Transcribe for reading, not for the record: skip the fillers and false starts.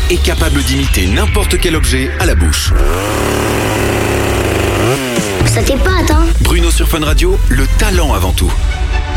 est capable d'imiter n'importe quel objet à la bouche. Ça t'épate, hein? Bruno sur Fun Radio, le talent avant tout.